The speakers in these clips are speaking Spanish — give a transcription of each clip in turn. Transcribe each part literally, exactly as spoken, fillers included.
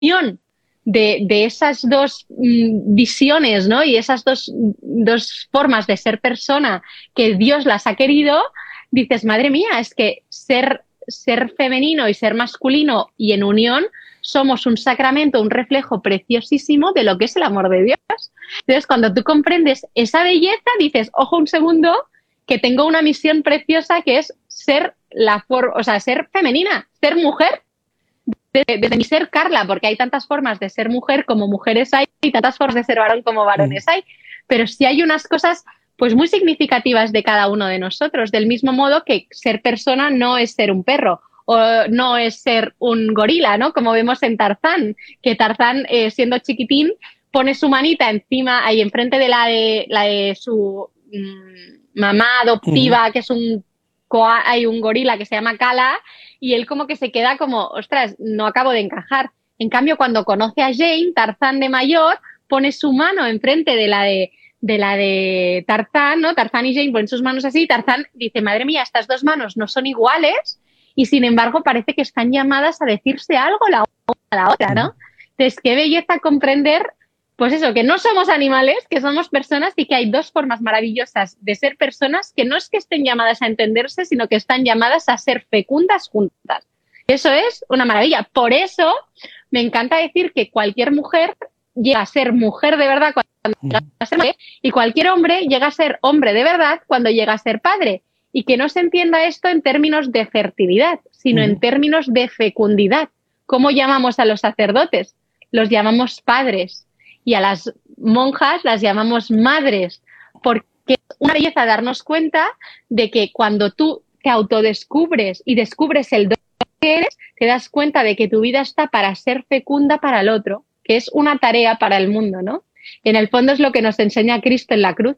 unión de, de esas dos mm, visiones, ¿no? Y esas dos, dos formas de ser persona que Dios las ha querido, dices, madre mía, es que ser, ser femenino y ser masculino y en unión somos un sacramento, un reflejo preciosísimo de lo que es el amor de Dios. Entonces, cuando tú comprendes esa belleza, dices, ojo un segundo, que tengo una misión preciosa que es ser la for o sea, ser femenina, ser mujer, desde, desde mi ser Carla, porque hay tantas formas de ser mujer como mujeres hay y tantas formas de ser varón como varones hay, pero sí hay unas cosas pues muy significativas de cada uno de nosotros, del mismo modo que ser persona no es ser un perro o no es ser un gorila, ¿no? Como vemos en Tarzán, que Tarzán, eh, siendo chiquitín, pone su manita encima, ahí enfrente de la de, la de su mmm, mamá adoptiva, uh-huh. que es un, hay un gorila que se llama Kala, y él como que se queda como, ostras, no acabo de encajar. En cambio, cuando conoce a Jane, Tarzán de mayor, pone su mano enfrente de la de, de la de Tarzán, ¿no? Tarzán y Jane ponen sus manos así, y Tarzán dice, madre mía, estas dos manos no son iguales, y sin embargo parece que están llamadas a decirse algo la una a la otra, ¿no? Entonces, qué belleza comprender, pues eso, que no somos animales, que somos personas y que hay dos formas maravillosas de ser personas que no es que estén llamadas a entenderse, sino que están llamadas a ser fecundas juntas. Eso es una maravilla. Por eso me encanta decir que cualquier mujer llega a ser mujer de verdad cuando llega a ser madre, y cualquier hombre llega a ser hombre de verdad cuando llega a ser padre. Y que no se entienda esto en términos de fertilidad, sino en términos de fecundidad. ¿Cómo llamamos a los sacerdotes? Los llamamos padres. Y a las monjas las llamamos madres. Porque es una belleza darnos cuenta de que cuando tú te autodescubres y descubres el don que eres, te das cuenta de que tu vida está para ser fecunda para el otro, que es una tarea para el mundo, ¿no? En el fondo es lo que nos enseña Cristo en la cruz.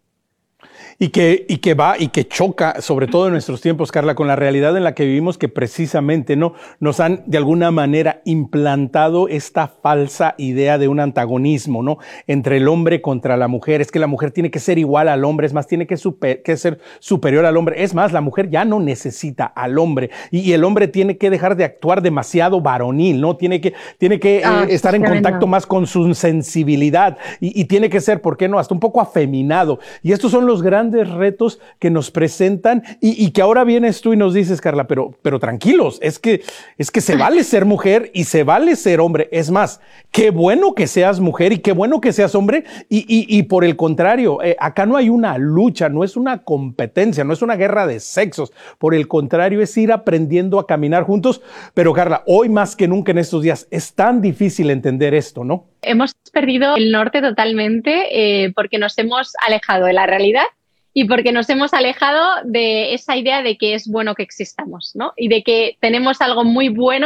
Y que, y que va y que choca, sobre todo en nuestros tiempos, Carla, con la realidad en la que vivimos, que precisamente no nos han de alguna manera implantado esta falsa idea de un antagonismo, ¿no? Entre el hombre contra la mujer. Es que la mujer tiene que ser igual al hombre, es más, tiene que, super, que ser superior al hombre. Es más, la mujer ya no necesita al hombre y, y el hombre tiene que dejar de actuar demasiado varonil, ¿no? Tiene que, tiene que ah, eh, estar en tremendo. contacto más con su sensibilidad y, y tiene que ser, ¿por qué no? Hasta un poco afeminado. Y estos son los grandes retos que nos presentan y, y que ahora vienes tú y nos dices, Carla, pero, pero tranquilos, es que, es que se vale ser mujer y se vale ser hombre. Es más, qué bueno que seas mujer y qué bueno que seas hombre y, y, y por el contrario, eh, acá no hay una lucha, no es una competencia, no es una guerra de sexos. Por el contrario, es ir aprendiendo a caminar juntos. Pero Carla, hoy más que nunca en estos días es tan difícil entender esto, ¿no? Hemos perdido el norte totalmente eh, porque nos hemos alejado de la realidad y porque nos hemos alejado de esa idea de que es bueno que existamos, ¿no? Y de que tenemos algo muy bueno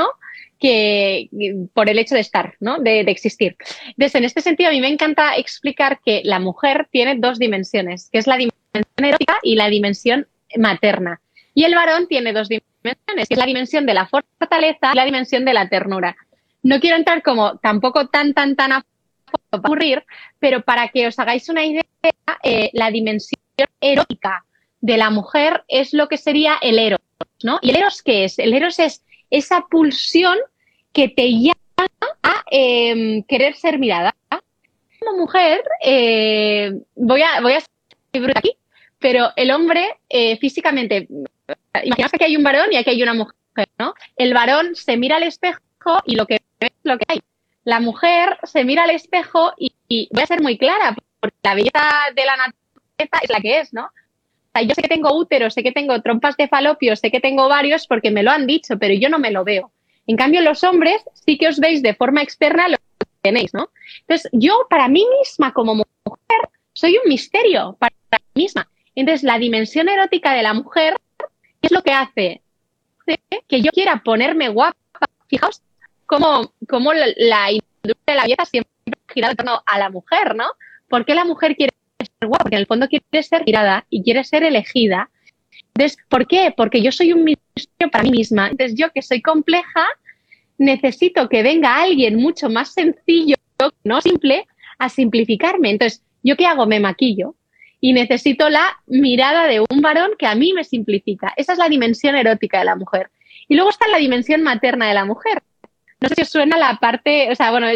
que por el hecho de estar, ¿no? De, de existir. Entonces, en este sentido, a mí me encanta explicar que la mujer tiene dos dimensiones, que es la dimensión erótica y la dimensión materna. Y el varón tiene dos dimensiones, que es la dimensión de la fortaleza y la dimensión de la ternura. No quiero entrar como tampoco tan, tan, tan a ocurrir, pero para que os hagáis una idea, eh, la dimensión erótica de la mujer es lo que sería el eros, ¿no? ¿Y el eros qué es? El eros es esa pulsión que te llama a eh, querer ser mirada. Como mujer, eh, voy a voy a ser bruta aquí, pero el hombre eh, físicamente, imaginaos que aquí hay un varón y aquí hay una mujer, ¿no? El varón se mira al espejo y lo que ve es lo que hay. La mujer se mira al espejo y, y voy a ser muy clara, porque la belleza de la naturaleza es la que es, ¿no? O sea, yo sé que tengo útero, sé que tengo trompas de falopio, sé que tengo ovarios porque me lo han dicho, pero yo no me lo veo. En cambio, los hombres sí que os veis de forma externa lo que tenéis, ¿no? Entonces, yo para mí misma como mujer soy un misterio para mí misma. Entonces, la dimensión erótica de la mujer es lo que hace que yo quiera ponerme guapa. Fijaos cómo, cómo la, la industria de la belleza siempre ha girado en torno a la mujer, ¿no? ¿Por qué la mujer quiere ser guapa? Porque en el fondo quiere ser mirada y quiere ser elegida. Entonces, ¿por qué? Porque yo soy un misterio para mí misma. Entonces, yo que soy compleja, necesito que venga alguien mucho más sencillo, no simple, a simplificarme. Entonces, ¿yo qué hago? Me maquillo. Y necesito la mirada de un varón que a mí me simplifica. Esa es la dimensión erótica de la mujer. Y luego está la dimensión materna de la mujer. No sé si os suena la parte, o sea, bueno,